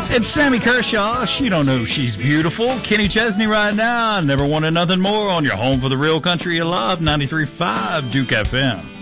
It's Sammy Kershaw. She don't know she's beautiful. Kenny Chesney right now. Never wanted nothing more on your home for the real country you love. 93.5 Duke FM.